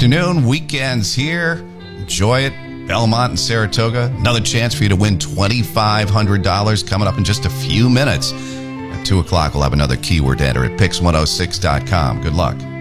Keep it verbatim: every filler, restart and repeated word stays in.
afternoon. Weekend's here. Enjoy it. Belmont and Saratoga. Another chance for you to win twenty-five hundred dollars coming up in just a few minutes. At two o'clock, we'll have another keyword enter at pix one oh six dot com. Good luck.